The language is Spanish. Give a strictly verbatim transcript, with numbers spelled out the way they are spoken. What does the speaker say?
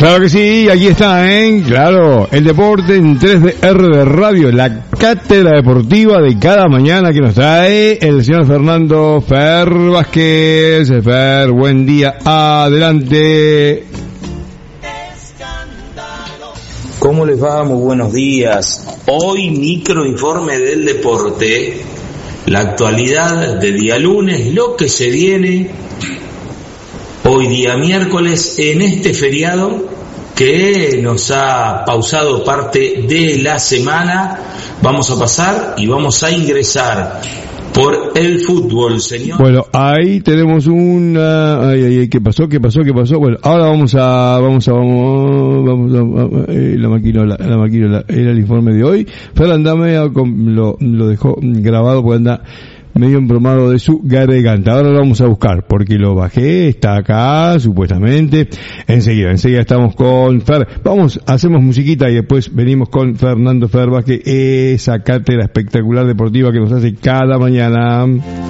Claro que sí, aquí está, ¿eh? Claro, el deporte en tres D R de Radio, la cátedra deportiva de cada mañana que nos trae el señor Fernando Fer Vázquez. Fer, buen día, adelante. ¿Cómo les va? Muy buenos días. Hoy microinforme del deporte, la actualidad de día lunes, lo que se viene hoy día miércoles en este feriado que nos ha pausado parte de la semana. Vamos a pasar y vamos a ingresar por el fútbol, señor. Bueno, ahí tenemos una... Ay, ay, ay, ¿qué pasó? ¿Qué pasó? ¿Qué pasó? Bueno, ahora vamos a... Vamos a... Vamos, vamos a... Eh, la maquinola, la maquinola, era el informe de hoy. Fernanda lo, lo dejó grabado porque anda medio embromado de su garganta. Ahora lo vamos a buscar porque lo bajé, está acá supuestamente. Enseguida, enseguida estamos con Fer. Vamos, hacemos musiquita y después venimos con Fernando Fer Vázquez, esa cátedra espectacular deportiva que nos hace cada mañana.